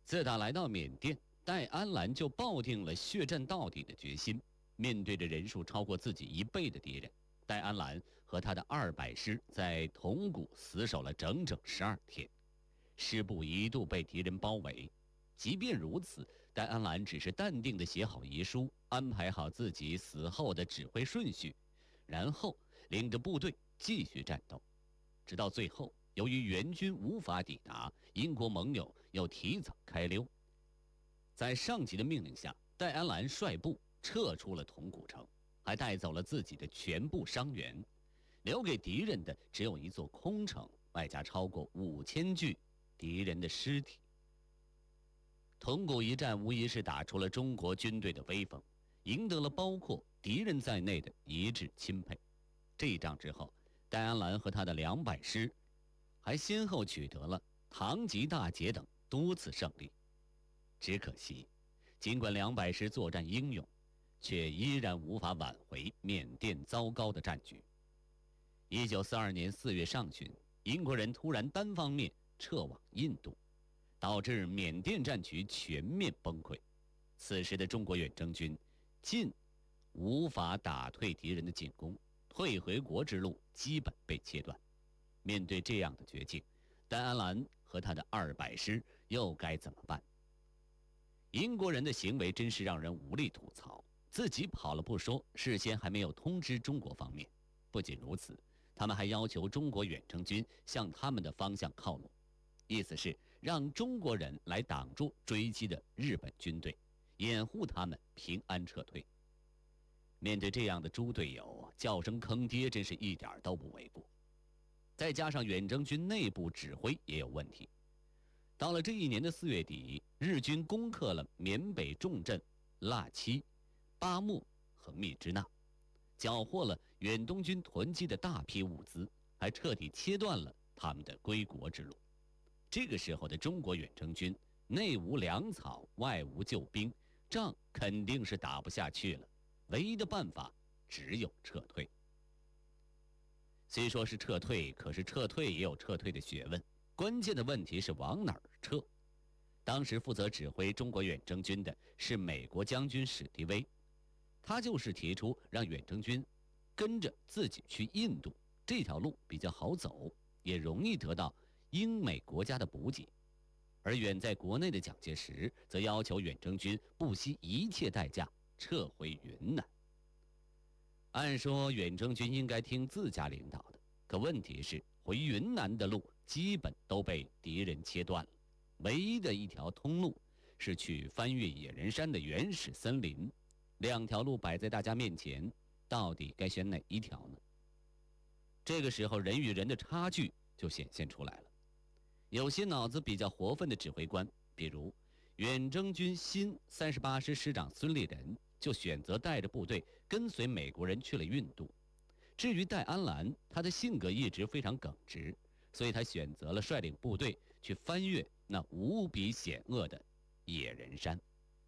自打来到缅甸，戴安澜就抱定了血战到底的决心。面对着人数超过自己1倍的敌人，戴安澜和他的200师在铜鼓死守了整整12天，师部一度被敌人包围。即便如此，戴安澜只是淡定地写好遗书，安排好自己死后的指挥顺序，然后领着部队继续战斗，直到最后，由于援军无法抵达，英国盟友又提早开溜。在上级的命令下，戴安澜率部撤出了铜鼓城，还带走了自己的全部伤员，留给敌人的只有一座空城，外加超过5000具敌人的尸体。铜鼓一战无疑是打出了中国军队的威风，赢得了包括敌人在内的一致钦佩。这一仗之后，戴安澜和他的200师还先后取得了唐吉大捷等多次胜利。只可惜，尽管200师作战英勇，却依然无法挽回缅甸糟糕的战局。1942年4月上旬，英国人突然单方面撤往印度，导致缅甸战局全面崩溃。此时的中国远征军尽无法打退敌人的进攻，退回国之路基本被切断。面对这样的绝境，戴安澜和他的200师又该怎么办？英国人的行为真是让人无力吐槽，自己跑了不说，事先还没有通知中国方面。不仅如此，他们还要求中国远征军向他们的方向靠拢，意思是让中国人来挡住追击的日本军队，掩护他们平安撤退。面对这样的猪队友，叫声坑爹真是一点都不为过。再加上远征军内部指挥也有问题。到了这一年的4月底，日军攻克了缅北重镇腊七、巴木和密支那，缴获了远东军囤积的大批物资，还彻底切断了他们的归国之路。这个时候的中国远征军内无粮草，外无救兵，仗肯定是打不下去了，唯一的办法只有撤退。虽说是撤退，可是撤退也有撤退的学问，关键的问题是往哪儿撤。当时负责指挥中国远征军的是美国将军史迪威，他就是提出让远征军跟着自己去印度，这条路比较好走，也容易得到英美国家的补给。而远在国内的蒋介石则要求远征军不惜一切代价撤回云南。按说远征军应该听自家领导的，可问题是回云南的路基本都被敌人切断了，唯一的一条通路是去翻越野人山的原始森林。2条路摆在大家面前，到底该选哪一条呢？这个时候人与人的差距就显现出来了。有些脑子比较活泛的指挥官，比如远征军新38师师长孙立人，就选择带着部队跟随美国人去了印度。至于戴安澜，他的性格一直非常耿直，所以他选择了率领部队去翻越那无比险恶的野人山。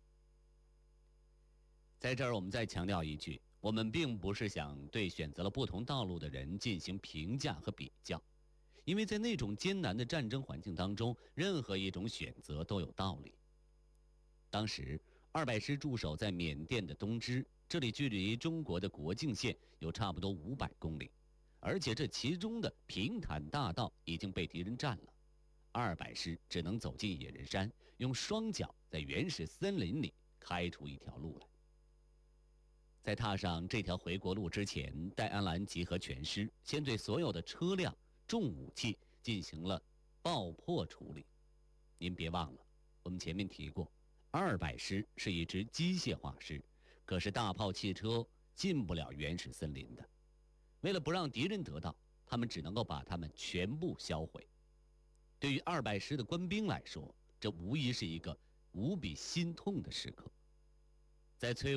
在这儿我们再强调一句，我们并不是想对选择了不同道路的人进行评价和比较，因为在那种艰难的战争环境当中，任何一种选择都有道理。当时200师驻守在缅甸的东支，这里距离中国的国境线有差不多500公里，而且这其中的平坦大道已经被敌人占了。200师只能走进野人山，用双脚在原始森林里开出一条路来。在踏上这条回国路之前，戴安澜集合全师，先对所有的车辆、重武器进行了爆破处理。您别忘了，我们前面提过，200师是一支机械化师，可是大炮汽车进不了原始森林的。为了不让敌人得到，他们只能够把他们全部销毁。对于200师的官兵来说，这无疑是一个无比心痛的时刻。在摧